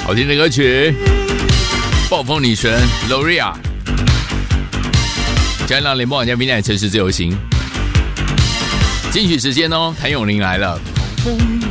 好听的歌曲，暴风女神 Loria， 加上联播网加 V9 城市自由行。金曲时间哦，谭咏麟来了。